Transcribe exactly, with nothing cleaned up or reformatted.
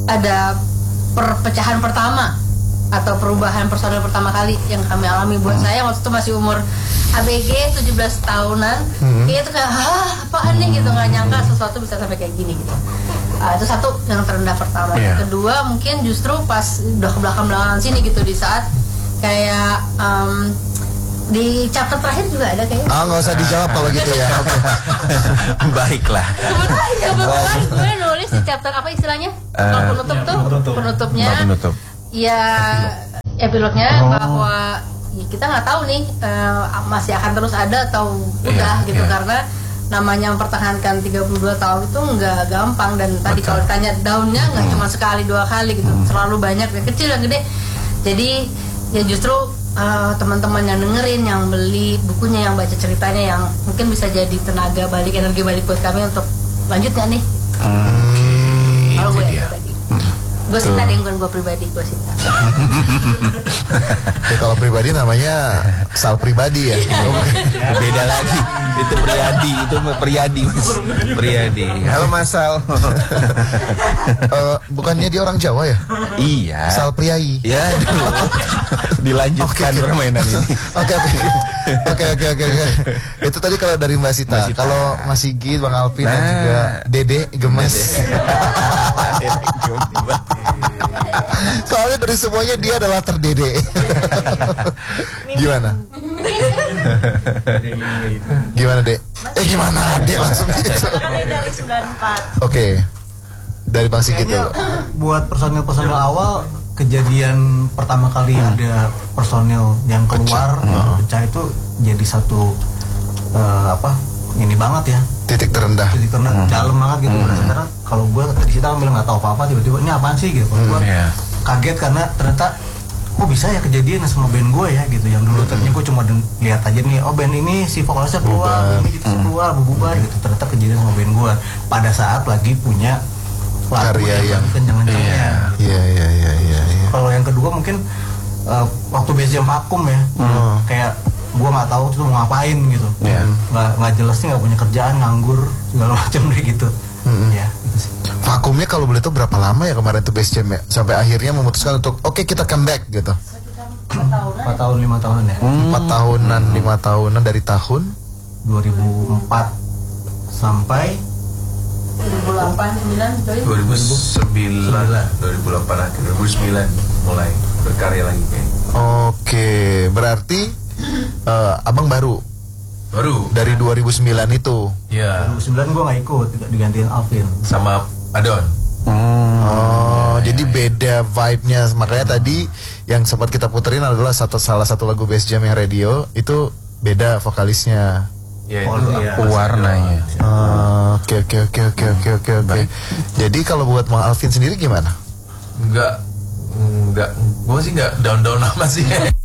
ada perpecahan pertama atau perubahan personil pertama kali yang kami alami. Buat saya waktu itu masih umur A B G tujuh belas tahunan, hmm. itu kayak hah apaan nih gitu, nggak nyangka sesuatu bisa sampai kayak gini gitu. Uh, itu satu yang terendah pertama. Yeah. Kedua mungkin justru pas udah ke belakang-belakangan sini gitu, di saat kayak um, di chapter terakhir juga ada kayaknya. Ah nggak usah dijawab kalau gitu ya. Baiklah. Kebetulan kebetulan gue nulis di chapter apa istilahnya? Uh, penutup ya, tuh penutup. penutupnya. Penutup. Ya epilognya oh. bahwa ya kita nggak tahu nih uh, masih akan terus ada atau udah yeah, gitu yeah. Karena namanya mempertahankan tiga puluh dua tahun itu nggak gampang, dan tadi kalau ditanya daunnya nggak hmm. cuma sekali dua kali gitu, hmm. terlalu banyak, yang kecil yang gede. Jadi ya justru uh, teman-teman yang dengerin, yang beli bukunya, yang baca ceritanya, yang mungkin bisa jadi tenaga balik, energi balik buat kami untuk lanjut nggak nih? Hmm, kalau gue ya tadi. Gue Sita deh, bukan gue pribadi, gue Sita. Ya, kalau pribadi namanya Sal pribadi ya. Beda lagi. Itu Priyadi, itu Priyadi. Priyadi. Halo Mas Sal. uh, bukannya dia orang Jawa ya? Iya. Sal Priai. Ya, dilanjutkan okay, permainan ini. Oke oke. Oke oke oke oke. Itu tadi kalau dari Mbak Sita. Sita. Kalau Mas Sigit, Bang Alvin, nah, dan juga Dede Gemes. Soalnya dari semuanya dia adalah terdede. Gimana? Gimana Dek? Eh gimana Dek langsung gitu. Dari sembilan puluh empat. Oke. Dari Bang Sigit dulu. Buat personil-personil awal, kejadian pertama kali hmm. ada personil yang keluar yang pecah itu jadi satu uh, apa? Ini banget ya. Titik terendah. Titik terendah hmm. dalam banget gitu. Hmm. Karena kalau gue di situ bilang nggak tahu apa-apa, tiba-tiba ini apaan sih gitu. Kalau gue hmm, yeah. kaget karena ternyata kok bisa ya kejadian sama band gue ya gitu. Yang dulu ternyata gue cuma lihat aja nih, oh band ini si vokalisnya keluar, ini gitu keluar, bubar gitu. Ternyata kejadian sama band gue pada saat lagi punya karya yang kencang-kencangnya. Iya iya iya iya. Kalau yang kedua mungkin uh, waktu base jam vakum ya, hmm. kayak gue nggak tahu tuh mau ngapain gitu, yeah. nggak nggak jelas nih, nggak punya kerjaan, nganggur segala macam deh gitu. Mm-hmm. Ya gitu sih. Vakumnya kalau boleh tuh berapa lama ya kemarin tuh base jam ya, sampai akhirnya memutuskan untuk oke okay, kita come back gitu. Empat tahun lima tahunan ya. Empat hmm. tahunan lima tahunan dari tahun dua ribu empat sampai dua ribu delapan sembilan dua ribu sembilan dua ribu delapan akhir dua ribu sembilan mulai berkarya lagi kayak. Oke, berarti uh, abang baru baru dari dua ribu sembilan itu. Iya. dua ribu sembilan gua nggak ikut, digantiin Alvin sama Adon. Hmm. Oh, ya, jadi ya, beda vibe-nya. Makanya hmm. tadi yang sempat kita puterin adalah satu salah satu lagu Bass Jam yang radio itu beda vokalisnya. Ya, itu ya, warnanya. Oke oke oke oke oke oke oke. Jadi kalau buat Bang Alvin sendiri gimana? Enggak, enggak, gue sih enggak down-down amat sih.